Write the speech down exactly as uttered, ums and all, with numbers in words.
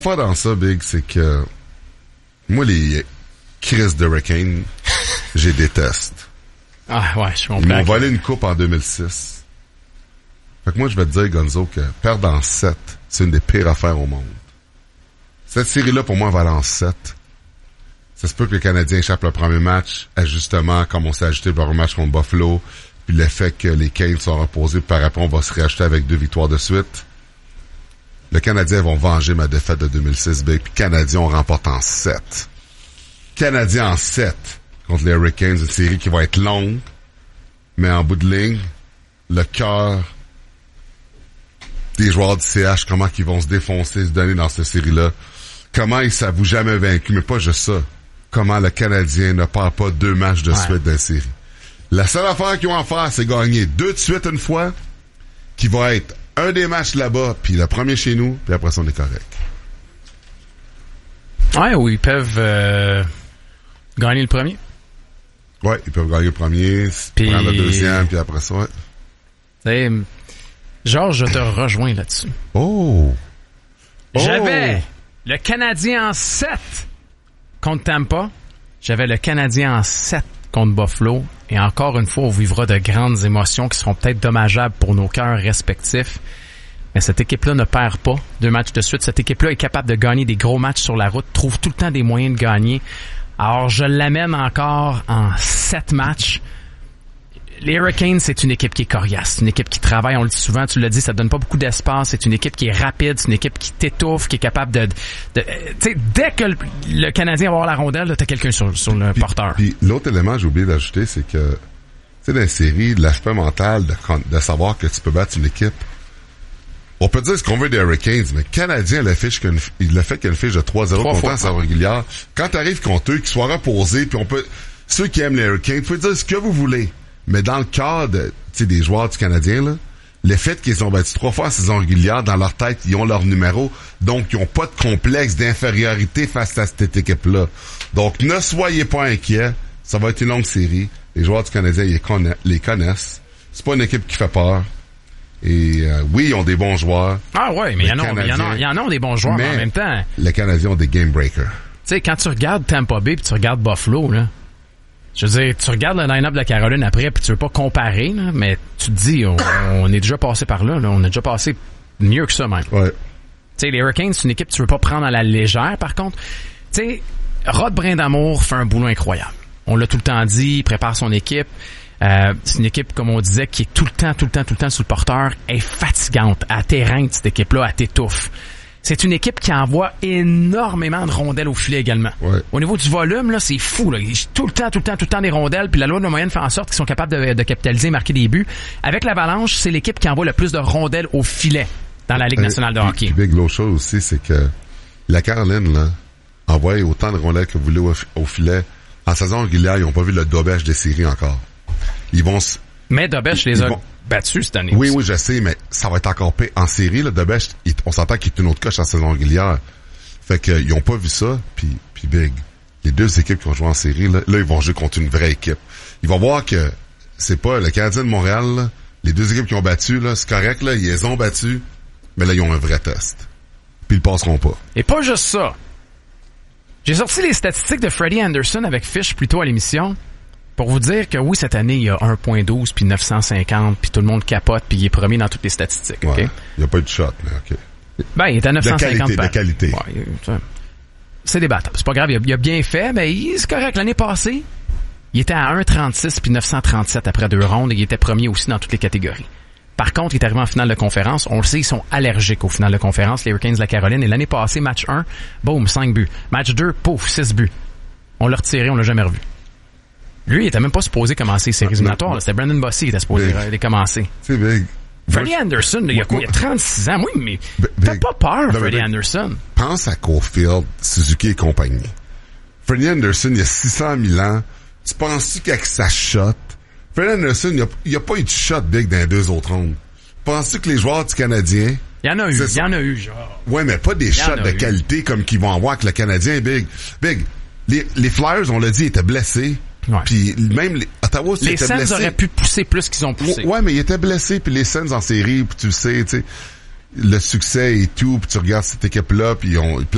Pas dans ça, Big, c'est que moi, les Chris de Hurricane, je les déteste. Ah ouais, je comprends. Ils m'ont volé une coupe en deux mille six. Fait que moi, je vais te dire, Gonzo, que perdre en sept, c'est une des pires affaires au monde. Cette série-là, pour moi, va aller en sept. Ça se peut que le Canadien échappe le premier match, ajustement, comme on s'est ajusté pour un match contre Buffalo, puis le fait que les Canes sont reposés, par après, on va se réacheter avec deux victoires de suite. Le Canadien vont venger ma défaite de deux mille six, Big, puis Canadien, on remporte en sept. Canadien en sept contre les Hurricanes, une série qui va être longue, mais en bout de ligne, le cœur des joueurs du C H, comment ils vont se défoncer, se donner dans cette série-là, comment ils s'avouent jamais vaincus, mais pas juste ça, comment le Canadien ne perd pas deux matchs de ouais. suite dans la série. La seule affaire qu'ils ont à faire, c'est gagner deux de suite une fois, qui va être un des matchs là-bas, puis le premier chez nous, puis après ça, on est correct. Ouais, ou ils peuvent euh, gagner le premier. Ouais, ils peuvent gagner le premier, puis prendre le deuxième, puis après ça, ouais. T'sais, Georges, je te rejoins là-dessus. Oh! oh! J'avais le Canadien en sept contre Tampa. J'avais le Canadien en sept contre Buffalo. Et encore une fois, on vivra de grandes émotions qui seront peut-être dommageables pour nos cœurs respectifs. Mais cette équipe-là ne perd pas deux matchs de suite. Cette équipe-là est capable de gagner des gros matchs sur la route, trouve tout le temps des moyens de gagner. Alors, je l'amène encore en sept matchs. Les Hurricanes, c'est une équipe qui est coriace. C'est une équipe qui travaille, on le dit souvent, tu l'as dit, ça donne pas beaucoup d'espace. C'est une équipe qui est rapide, c'est une équipe qui t'étouffe, qui est capable de... de tu sais, dès que le, le Canadien va avoir la rondelle, là, t'as quelqu'un sur, sur le puis, porteur. Puis l'autre élément, j'ai oublié d'ajouter, c'est que, tu sais, dans la série, l'aspect mental de, de savoir que tu peux battre une équipe. On peut dire ce qu'on veut des Hurricanes, mais le Canadien, le, fiche qu'une, le fait qu'il y a une fiche de trois zéro contre en saison régulière, quand t'arrives contre eux, qu'ils soient reposés, puis on peut... Ceux qui aiment les Hurricanes, vous pouvez dire ce que vous voulez. Mais dans le cas de, des joueurs du Canadien, là, le fait qu'ils ont battu trois fois en saison régulière, dans leur tête, ils ont leur numéro. Donc, ils n'ont pas de complexe d'infériorité face à cette équipe-là. Donc, ne soyez pas inquiets. Ça va être une longue série. Les joueurs du Canadien, ils conna- les connaissent. C'est pas une équipe qui fait peur. Et euh, oui, ils ont des bons joueurs. Ah ouais, mais il y, y, y en a des bons joueurs, mais, mais en même temps... Les Canadiens ont des game breakers. Tu sais, quand tu regardes Tampa Bay puis tu regardes Buffalo, là, je veux dire, tu regardes le line-up de la Caroline après puis tu veux pas comparer, là, mais tu te dis, on, on est déjà passé par là, là, on a déjà passé mieux que ça même. Ouais. Tu sais, les Hurricanes, c'est une équipe que tu veux pas prendre à la légère, par contre. Tu sais, Rod Brindamour fait un boulot incroyable. On l'a tout le temps dit, il prépare son équipe. Euh, c'est une équipe, comme on disait, qui est tout le temps, tout le temps, tout le temps sous le porteur. Elle est fatigante. Elle t'éreinte, cette équipe-là, elle t'étouffe. C'est une équipe qui envoie énormément de rondelles au filet également. Ouais. Au niveau du volume, là, c'est fou, là. Tout le temps, tout le temps, tout le temps des rondelles. Puis la loi de la moyenne fait en sorte qu'ils sont capables de, de capitaliser et marquer des buts. Avec l'Avalanche, c'est l'équipe qui envoie le plus de rondelles au filet dans la Ligue nationale de euh, hockey. Puis, Big, l'autre chose aussi, c'est que la Caroline, là, envoie autant de rondelles que vous voulez au, au filet. En saison régulière, ils n'ont pas vu le dobèche des séries encore. Ils vont s- Mais Dobèche les a vont... battus cette année. Oui, aussi. oui, je sais, mais ça va être encore pire. En série, là, Dobèche, il, on s'entend qu'il est une autre coche en saison régulière. Fait que ils ont pas vu ça, puis puis Big. Les deux équipes qui vont jouer en série, là, là, ils vont jouer contre une vraie équipe. Ils vont voir que c'est pas le Canadien de Montréal, là, les deux équipes qui ont battu, là, c'est correct, là, ils les ont battus, mais là, ils ont un vrai test. Puis ils passeront pas. Et pas juste ça. J'ai sorti les statistiques de Freddie Anderson avec Fish plus tôt à l'émission. Pour vous dire que oui, cette année, il y a un virgule douze, puis neuf cent cinquante, puis tout le monde capote, puis il est premier dans toutes les statistiques. Ouais. Okay? Il n'y a pas eu de shot, mais OK. Ben, il est à neuf cent cinquante. De qualité, de qualité. Ouais, c'est débattable. C'est pas grave, il a, il a bien fait, mais il, c'est correct. L'année passée, il était à un virgule trente-six, puis neuf cent trente-sept après deux rondes, et il était premier aussi dans toutes les catégories. Par contre, il est arrivé en finale de conférence. On le sait, ils sont allergiques aux finales de conférence, les Hurricanes de la Caroline. Et l'année passée, match un, boum, cinq buts. Match deux, pouf, six buts. On l'a retiré, on l'a jamais revu. Lui, il était même pas supposé commencer les séries éliminatoires. C'était Brandon Bossy qui était supposé les commencer. C'est Big. Freddie Anderson, là, il y a quoi? Il y a trente-six ans. Oui, mais t'as pas peur, Freddie Anderson. Pense à Caulfield, Suzuki et compagnie. Freddie Anderson, il y a six cent mille ans. Tu penses-tu qu'avec sa shot, Freddie Anderson, il n'y a, a pas eu de shot Big dans les deux autres rondes. Penses-tu que les joueurs du Canadien... Il y en a eu, il y en a eu, genre. Ouais, mais pas des shots de eu. qualité comme qu'ils vont avoir avec le Canadien, Big. Big, les, les Flyers, on l'a dit, étaient blessés. Ouais. Puis même les Ottawa aussi les étaient blessés. Les Sens auraient pu pousser plus qu'ils ont poussé. Ouais, mais ils étaient blessés, puis les Sens en série, puis tu sais, tu sais, le succès et tout, puis tu regardes cette équipe-là, puis on